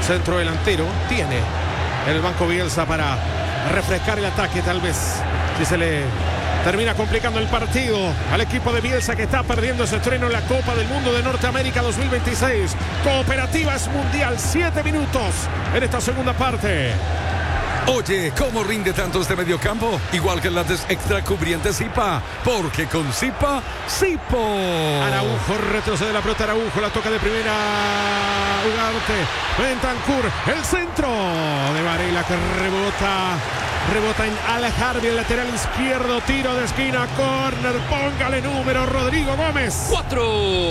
centro delantero. Tiene en el banco Bielsa para refrescar el ataque, tal vez, si se le termina complicando el partido al equipo de Bielsa, que está perdiendo ese estreno en la Copa del Mundo de Norteamérica 2026. Cooperativa es mundial, 7 minutos en esta segunda parte. Oye, ¿cómo rinde tanto este mediocampo? Igual que el látex extra cubriente Zipa, porque con Zipa, Zipo. Araujo retrocede la pelota, Araujo la toca de primera, Ugarte, Bentancur, el centro de Varela que rebota en Al-Harbi, el lateral izquierdo, tiro de esquina, córner, póngale número, Rodrigo Gómez. 4.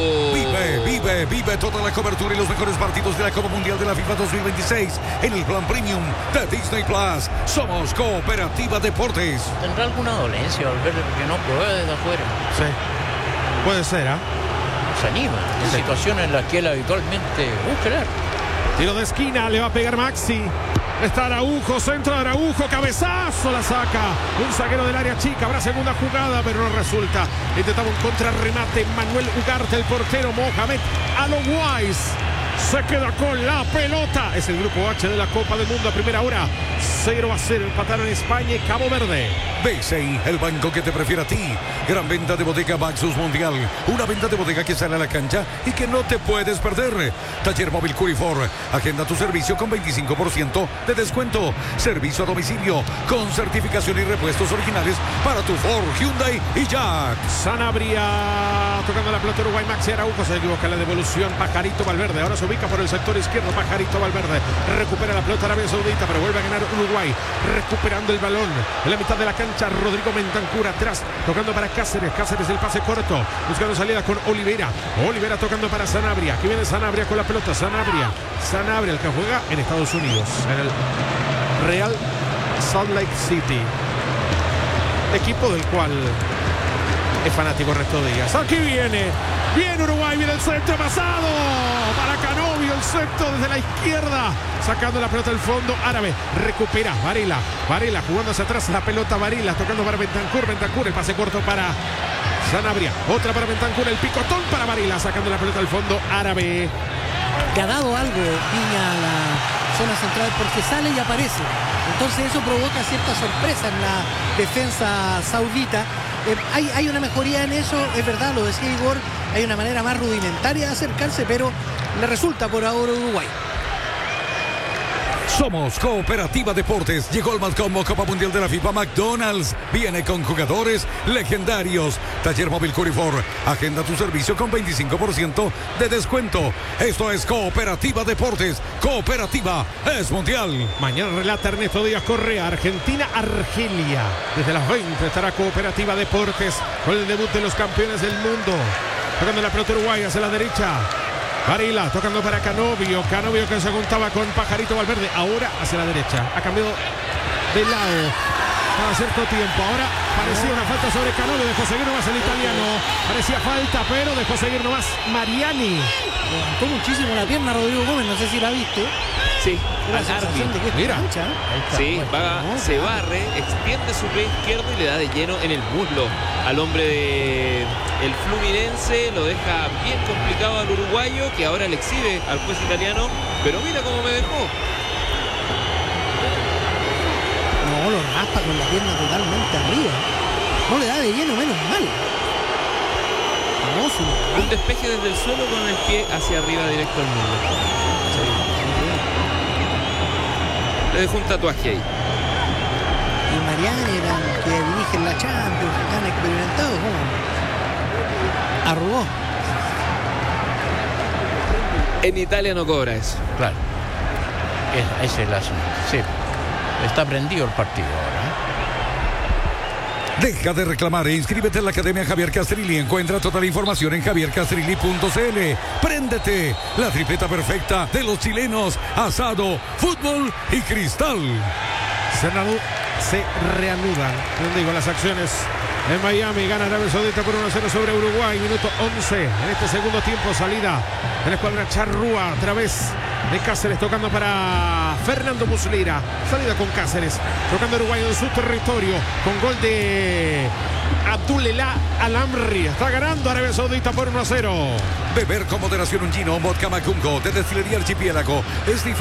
Vive toda la cobertura y los mejores partidos de la Copa Mundial de la FIFA 2026 en el plan premium de Disney Plus. Somos Cooperativa Deportes. ¿Tendrá alguna dolencia Valverde porque no prueba desde afuera? Sí, puede ser, ¿ah? Se anima en situaciones en las que él habitualmente busca. Tiro de esquina, le va a pegar Maxi. Está Araujo, centro de Araujo, cabezazo, la saca un zaguero del área chica. Habrá segunda jugada, pero no resulta. Intentaba un contrarremate, Manuel Ugarte, el portero. Mohamed Aloguais se queda con la pelota. Es el grupo H de la Copa del Mundo a primera hora. 0-0, empataron España y Cabo Verde. BCI, el banco que te prefiere a ti. Gran venta de bodega Maxus Mundial. Una venta de bodega que sale a la cancha y que no te puedes perder. Taller móvil Curifor. Agenda tu servicio con 25% de descuento. Servicio a domicilio con certificación y repuestos originales para tu Ford, Hyundai y Jack. Sanabria tocando la pelota, Uruguay. Maxi Araujo se equivoca en la devolución. Pajarito Valverde ahora se ubica por el sector izquierdo. Pajarito Valverde recupera la pelota Arabia Saudita, pero vuelve a ganar Uruguay, recuperando el balón en la mitad de la cancha. Rodrigo Bentancur atrás, tocando para Cáceres. Cáceres el pase corto, buscando salida con Olivera. Olivera tocando para Sanabria. Aquí viene Sanabria con la pelota. Sanabria, el que juega en Estados Unidos, en el Real Salt Lake City, equipo del cual es fanático Ernesto Díaz. Aquí viene Uruguay, viene el centro pasado para Canovio, el centro desde la izquierda, sacando la pelota del fondo. Árabe recupera Varela jugando hacia atrás, la pelota Varela tocando para Bentancur, el pase corto para Sanabria, otra para Bentancur, el picotón para Varela, sacando la pelota del fondo. Árabe. Le ha dado algo Piña a la zona central porque sale y aparece, entonces eso provoca cierta sorpresa en la defensa saudita. Hay una mejoría en eso, es verdad, lo decía Igor, hay una manera más rudimentaria de acercarse, pero le resulta por ahora a Uruguay. Somos Cooperativa Deportes. Llegó el más combo Copa Mundial de la FIFA. McDonald's viene con jugadores legendarios. Taller móvil Curifor. Agenda tu servicio con 25% de descuento. Esto es Cooperativa Deportes. Cooperativa es mundial. Mañana relata Ernesto Díaz Correa. Argentina-Argelia. Desde las 20 estará Cooperativa Deportes con el debut de los campeones del mundo. Tocando la pelota Uruguay hacia la derecha. Varela tocando para Canovio que se juntaba con Pajarito Valverde, ahora hacia la derecha, ha cambiado de lado cada cierto tiempo. Ahora parecía una falta sobre Canovio, dejó seguir nomás el italiano, parecía falta, pero dejó seguir nomás Mariani. Levantó muchísimo la pierna Rodrigo Gómez, no sé si la viste. Sí, mira, sí, se barre, extiende su pie izquierdo y le da de lleno en el muslo al hombre del Fluminense. Lo deja bien complicado al uruguayo, que ahora le exhibe al juez italiano, pero mira cómo me dejó. No, lo raspa con la pierna totalmente arriba, no le da de lleno, menos mal. Un despeje desde el suelo con el pie hacia arriba directo al muslo. Le dejó un tatuaje ahí. Y Mariani, que dirige en la Champions, están experimentados, ¿cómo? Arrugó. En Italia no cobra eso. Claro. Ese es el asunto. Sí. Está prendido el partido ahora, Deja de reclamar e inscríbete en la Academia Javier Castrilli. Encuentra toda la información en javiercastrilli.cl. Préndete, la tripleta perfecta de los chilenos: asado, fútbol y cristal. Se reanudan, digo, las acciones en Miami. Gana Arabia Saudita por 1-0 sobre Uruguay. Minuto 11 en este segundo tiempo. Salida de la escuadra Charrúa a través de Cáceres, tocando para Fernando Muslera. Salida con Cáceres, tocando Uruguay en su territorio, con gol de Abdullah Al-Amri. Está ganando Arabia Saudita por 1-0. Beber con moderación un gino, vodka Macungo de Destilería Archipiélago es difícil.